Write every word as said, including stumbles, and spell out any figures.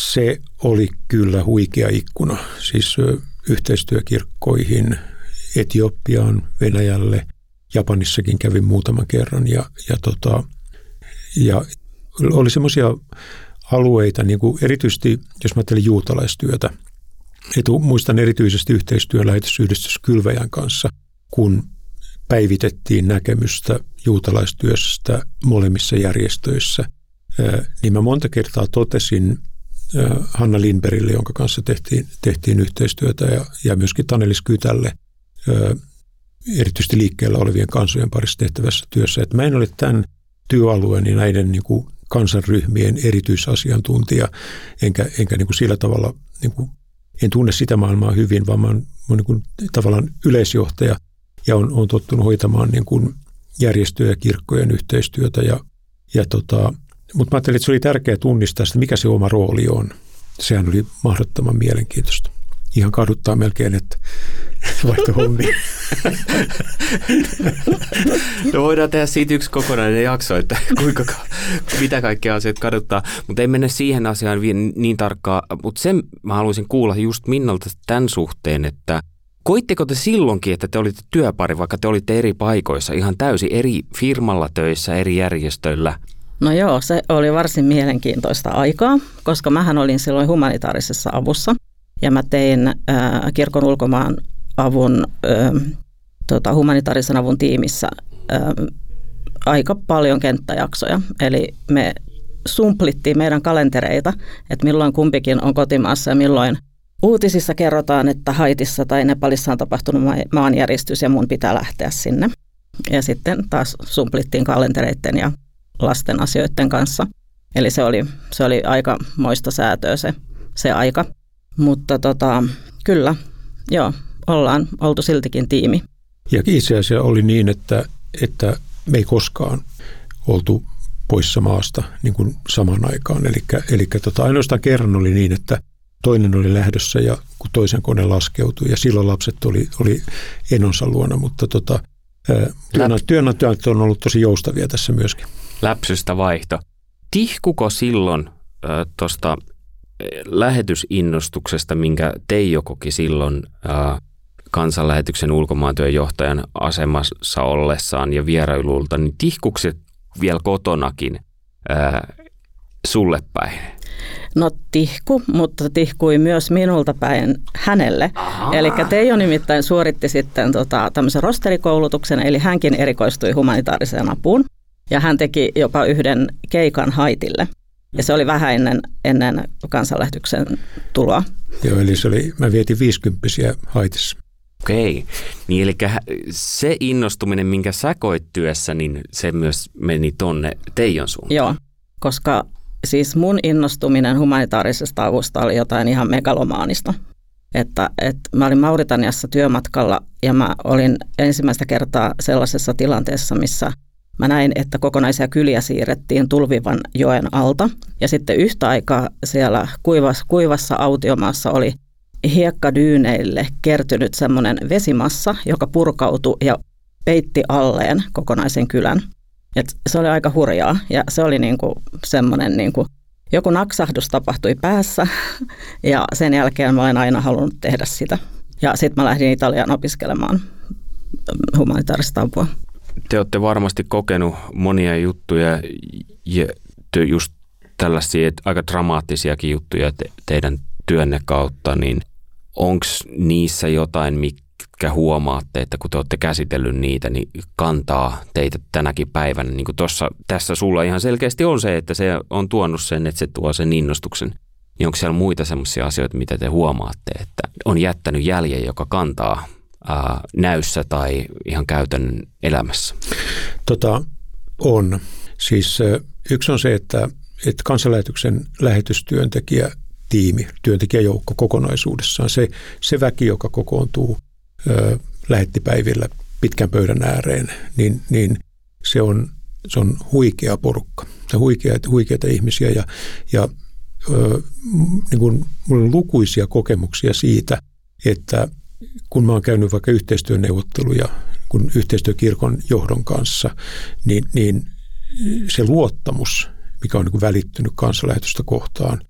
se oli kyllä huikea ikkuna. Siis yhteistyökirkkoihin, Etiopiaan, Venäjälle, Japanissakin kävin muutaman kerran ja, ja, tota, ja oli semmoisia alueita, niin kuin erityisesti jos mä ajattelin juutalaistyötä, etu, muistan erityisesti yhteistyön lähetysyhdistys Kylväjän kanssa, kun päivitettiin näkemystä juutalaistyöstä molemmissa järjestöissä, niin mä monta kertaa totesin Hanna Lindbergille, jonka kanssa tehtiin, tehtiin yhteistyötä ja, ja myöskin Taneli Skytälle, erityisesti liikkeellä olevien kansojen parissa tehtävässä työssä, että mä en ole tämän työalueen ja näiden niin kuin kansanryhmien erityisasiantuntija, enkä, enkä niin kuin sillä tavalla, niin kuin, en tunne sitä maailmaa hyvin, vaan mä oon, mä oon niin kuin tavallaan yleisjohtaja ja on, on tottunut hoitamaan niin kuin järjestöjen ja kirkkojen yhteistyötä. Ja, ja tota, mutta mä ajattelin, että se oli tärkeää tunnistaa sitä, mikä se oma rooli on. Sehän oli mahdottoman mielenkiintoista. Ihan kaduttaa melkein, että vaihto hommia. No voidaan tehdä siitä yksi kokonainen jakso, että kuinka, mitä kaikkea asiat kaduttaa. Mutta ei mennä siihen asiaan niin tarkkaan. Mutta sen mä haluaisin kuulla just Minnalta tämän suhteen, että koitteko te silloinkin, että te olitte työpari, vaikka te olitte eri paikoissa, ihan täysin eri firmalla töissä, eri järjestöillä? No joo, se oli varsin mielenkiintoista aikaa, koska mähän olin silloin humanitaarisessa avussa. Ja mä tein äh, kirkon ulkomaan avun, äh, tota, humanitaarisen avun tiimissä äh, aika paljon kenttäjaksoja. Eli me sumplittiin meidän kalentereita, että milloin kumpikin on kotimaassa ja milloin uutisissa kerrotaan, että Haitissa tai Nepalissa on tapahtunut maanjäristys ja mun pitää lähteä sinne. Ja sitten taas sumplittiin kalentereiden ja lasten asioiden kanssa. Eli se oli, se oli aika moista säätöä se, se aika. Mutta tota, kyllä, joo, ollaan oltu siltikin tiimi. Ja itse asiassa oli niin, että, että me ei koskaan oltu poissa maasta niin kuin samaan aikaan. Eli, eli tota, ainoastaan kerran oli niin, että toinen oli lähdössä ja kun toisen kone laskeutui ja silloin lapset oli, oli enonsa luona, mutta tota, työnantajat on ollut tosi joustavia tässä myöskin. Läpsystä vaihto. Tihkuko silloin tuosta lähetysinnostuksesta, minkä Teijo koki silloin ää, kansanlähetyksen ulkomaantyön johtajan asemassa ollessaan ja vierailuilta, niin tihkuiko se vielä kotonakin ää, sulle päin? No tihku, mutta tihkui myös minulta päin hänelle. Aha. Eli Teijo nimittäin suoritti sitten tota, tämmöisen rosterikoulutuksen, eli hänkin erikoistui humanitaariseen apuun. Ja hän teki jopa yhden keikan Haitille. Ja se oli vähän ennen, ennen kansanlähetyksen tuloa. Joo, eli se oli, mä vietin viisikymppisiä Haitissa. Okei, niin eli se innostuminen, minkä sä koit työssä, niin se myös meni tonne Teijon suuntaan. Joo, koska siis mun innostuminen humanitaarisesta avusta oli jotain ihan megalomaanista. Että, että mä olin Mauritaniassa työmatkalla ja mä olin ensimmäistä kertaa sellaisessa tilanteessa, missä mä näin, että kokonaisia kyliä siirrettiin Tulvivan joen alta ja sitten yhtä aikaa siellä kuivassa, kuivassa autiomaassa oli hiekkadyyneille kertynyt semmoinen vesimassa, joka purkautui ja peitti alleen kokonaisen kylän. Et se oli aika hurjaa ja se oli niinku semmoinen, niinku, joku naksahdus tapahtui päässä ja sen jälkeen mä olen aina halunnut tehdä sitä. Ja sitten mä lähdin Italiaan opiskelemaan humanitaarista apua. Te olette varmasti kokenut monia juttuja ja just tällaisia aika dramaattisiakin juttuja te, teidän työnne kautta, niin onko niissä jotain, mitkä huomaatte, että kun te olette käsitellyt niitä, niin kantaa teitä tänäkin päivänä? Niin kuin tossa, tässä sulla ihan selkeästi on se, että se on tuonut sen, että se tuo sen innostuksen. Niin onko siellä muita sellaisia asioita, mitä te huomaatte, että on jättänyt jäljen, joka kantaa ää, näyssä tai ihan käytännön elämässä? Tota, on. Siis yksi on se, että, että kansanlähetyksen lähetystyöntekijä tiimi, työntekijäjoukko kokonaisuudessaan, se, se väki, joka kokoontuu ö, lähettipäivillä pitkän pöydän ääreen, niin, niin se, on, se on huikea porukka. Se on huikeita, huikeita ihmisiä ja, ja ö, niin kuin minulla on lukuisia kokemuksia siitä, että kun mä oon käynyt vaikka yhteistyöneuvotteluja kun yhteistyökirkon johdon kanssa, niin, niin se luottamus, mikä on niin kuin välittynyt kansanlähetystä kohtaan,